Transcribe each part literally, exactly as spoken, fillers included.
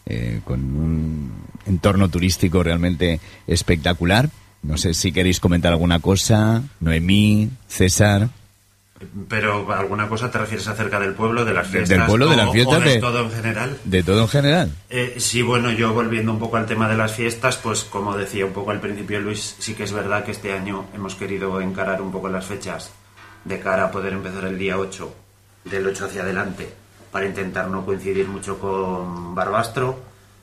eh, con un entorno turístico realmente espectacular. No sé si queréis comentar alguna cosa, Noemí, César. Pero ¿alguna cosa te refieres acerca del pueblo, de las fiestas? Del pueblo, de las fiestas, o de, de todo en general. De todo en general. Eh, sí, bueno, yo volviendo un poco al tema de las fiestas, pues como decía un poco al principio Luis, sí que es verdad que este año hemos querido encarar un poco las fechas de cara a poder empezar el día ocho, del ocho hacia adelante, para intentar no coincidir mucho con Barbastro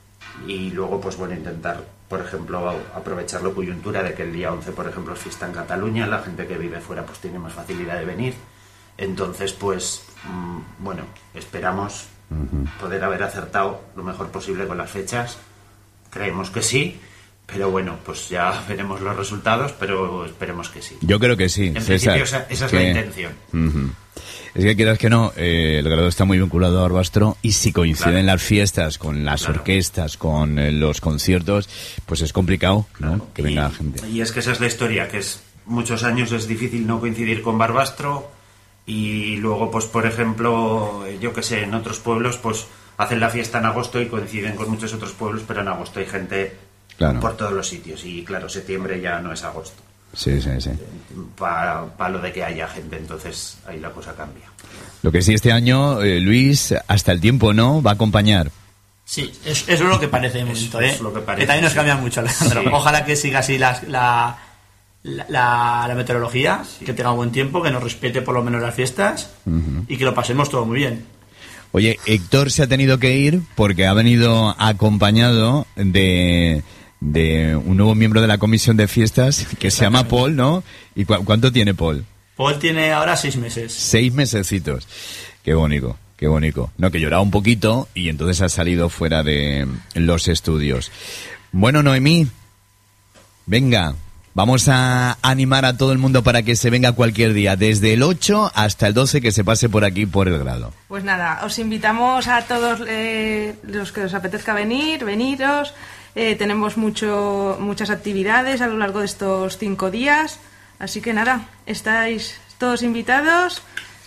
y luego, pues bueno, intentar, por ejemplo, aprovechar la coyuntura de que el día once, por ejemplo, es fiesta en Cataluña, la gente que vive fuera pues tiene más facilidad de venir. Entonces, pues, mmm, bueno, esperamos uh-huh. poder haber acertado lo mejor posible con las fechas. Creemos que sí, pero bueno, pues ya veremos los resultados, pero esperemos que sí. Yo creo que sí, en César. principio esa, esa es que... la intención. Uh-huh. Es que quieras que no, eh, el grado está muy vinculado a Barbastro y si coinciden claro. las fiestas con las claro. orquestas, con eh, los conciertos, pues es complicado, claro. ¿no? Que y, venga la gente. Y es que esa es la historia, que es muchos años es difícil no coincidir con Barbastro y luego, pues por ejemplo, yo que sé, en otros pueblos, pues hacen la fiesta en agosto y coinciden con muchos otros pueblos, pero en agosto hay gente claro. por todos los sitios y claro, septiembre ya no es agosto. Sí, sí, sí. Para pa lo de que haya gente, entonces ahí la cosa cambia. Lo que sí este año, eh, Luis, hasta el tiempo, ¿no? Va a acompañar. Sí, es, eso es lo que parece de momento, ¿eh? Es lo que parece. Que también nos cambia mucho, Alejandro. Sí. Ojalá que siga así la, la, la, la meteorología, sí. que tenga buen tiempo, que nos respete por lo menos las fiestas uh-huh. y que lo pasemos todo muy bien. Oye, Héctor se ha tenido que ir porque ha venido acompañado de... de un nuevo miembro de la comisión de fiestas que se llama Paul, ¿no? ¿Y cu- cuánto tiene Paul? Paul tiene ahora seis meses. Seis mesecitos. Qué bonito, qué bonito. No, que lloraba un poquito y entonces ha salido fuera de los estudios. Bueno, Noemí, venga, vamos a animar a todo el mundo para que se venga cualquier día, desde el ocho hasta el doce, que se pase por aquí, por el grado. Pues nada, os invitamos a todos eh, los que os apetezca venir, veniros. Eh, tenemos mucho, muchas actividades a lo largo de estos cinco días, así que nada, estáis todos invitados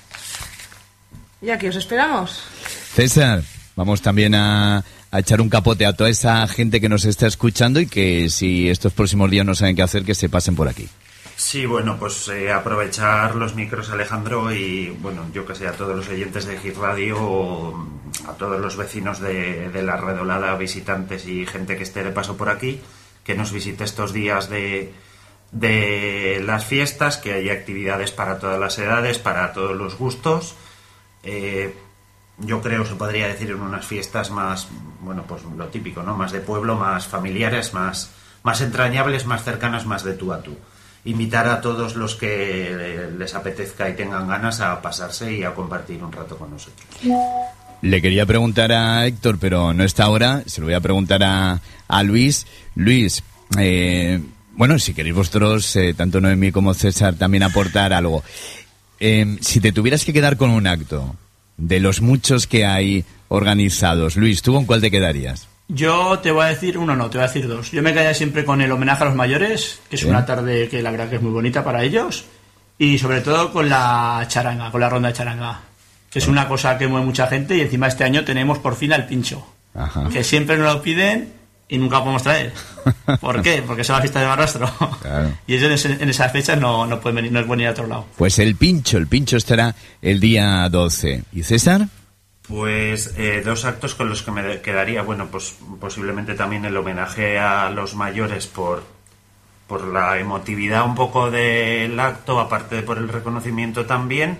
y aquí os esperamos. César, vamos también a, a echar un capote a toda esa gente que nos está escuchando y que si estos próximos días no saben qué hacer, que se pasen por aquí. Sí, bueno, pues eh, aprovechar los micros, Alejandro, y bueno, yo que sé, a todos los oyentes de Hit Radio, a todos los vecinos de, de La Redolada, visitantes y gente que esté de paso por aquí, que nos visite estos días de, de las fiestas, que haya actividades para todas las edades, para todos los gustos. Eh, yo creo, se podría decir, en unas fiestas más, bueno, pues lo típico, ¿no? Más de pueblo, más familiares, más, más entrañables, más cercanas, más de tú a tú. Invitar a todos los que les apetezca y tengan ganas a pasarse y a compartir un rato con nosotros. Le quería preguntar a Héctor, pero no está ahora. Se lo voy a preguntar a, a Luis. Luis, eh, bueno, si queréis vosotros, eh, tanto Noemí como César, también aportar algo. Eh, si te tuvieras que quedar con un acto de los muchos que hay organizados, Luis, ¿tú con cuál te quedarías? Yo te voy a decir uno, no, te voy a decir dos. Yo me quedaría siempre con el homenaje a los mayores, que es ¿sí? una tarde que la verdad que es muy bonita para ellos, y sobre todo con la charanga, con la ronda de charanga, que es una cosa que mueve mucha gente, y encima este año tenemos por fin al pincho, Ajá. que siempre nos lo piden y nunca lo podemos traer. ¿Por qué? Porque es la fiesta de Barbastro. Claro. Y ellos en, en esas fechas no, no pueden venir, no es venir a otro lado. Pues el pincho, el pincho estará el día doce. ¿Y César? Pues eh, dos actos con los que me quedaría, bueno, pues posiblemente también el homenaje a los mayores por, por la emotividad un poco del acto, aparte de por el reconocimiento también,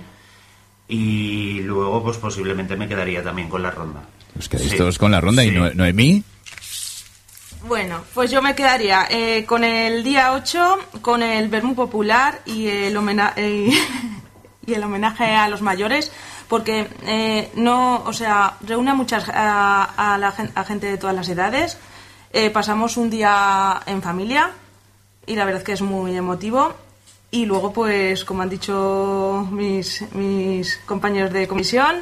y luego pues posiblemente me quedaría también con la ronda. Os quedáis sí. todos con la ronda. Sí. ¿Y no, Noemí? Bueno, pues yo me quedaría eh, con el día ocho, con el vermú popular y el, homena- eh, y el homenaje a los mayores, porque eh, no, o sea, reúne a muchas a, a la a gente de todas las edades. Eh, pasamos un día en familia y la verdad es que es muy emotivo. Y luego, pues, como han dicho mis, mis compañeros de comisión,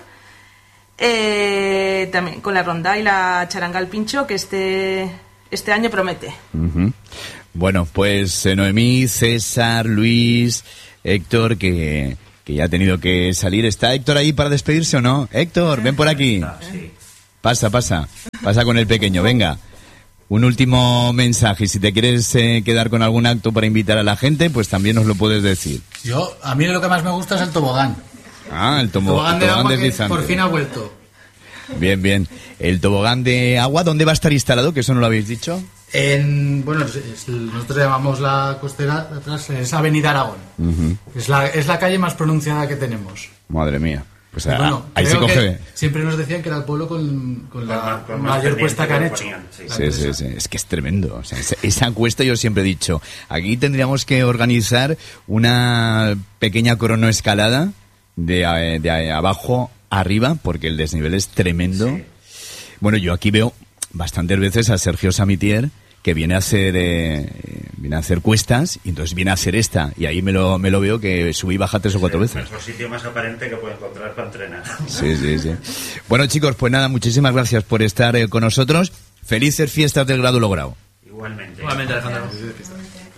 eh, también con la ronda y la charanga al pincho, que este, este año promete. Uh-huh. Bueno, pues eh, Noemí, César, Luis, Héctor, que... que ya ha tenido que salir. ¿Está Héctor ahí para despedirse o no? Héctor, ven por aquí. Sí. Pasa, pasa. Pasa con el pequeño, venga. Un último mensaje. Si te quieres eh, quedar con algún acto para invitar a la gente, pues también nos lo puedes decir. Yo, a mí lo que más me gusta es el tobogán. Ah, el, tomo, el tobogán, el de tobogán agua deslizante. Que por fin ha vuelto. Bien, bien. El tobogán de agua, ¿dónde va a estar instalado? Que eso no lo habéis dicho. En, bueno, es, es, nosotros llamamos la costera de atrás, es Avenida Aragón. Uh-huh. Es la, es la calle más pronunciada que tenemos. Madre mía. Pues a, bueno, ahí se coge. Siempre nos decían que era el pueblo con, con la con mayor cuesta que han hecho. Sí, sí, sí, sí. Es que es tremendo. O sea, esa, esa cuesta yo siempre he dicho, aquí tendríamos que organizar una pequeña cronoescalada de, de abajo a arriba, porque el desnivel es tremendo. Sí. Bueno, yo aquí veo bastantes veces a Sergio Samitier, que viene a hacer eh, viene a hacer cuestas, y entonces viene a hacer esta, y ahí me lo me lo veo que subí y baja tres o cuatro sí, veces. El mejor sitio más aparente que puedo encontrar para entrenar. Sí, sí, sí. Bueno, chicos, pues nada, muchísimas gracias por estar eh, con nosotros. Felices fiestas del grado logrado. Igualmente. Igualmente, Alejandro.